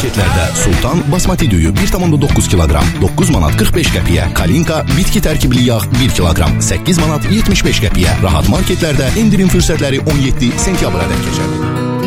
marketlərdə Sultan basmati düyü 1,9 kiloqram 9 manat 45 qəpiyə, Kalinka bitki tərkibli yağ 1 kiloqram 8 manat 75 qəpiyə. Rahat marketlərdə indirim fürsətləri 17 sentyabrədək keçərlidir.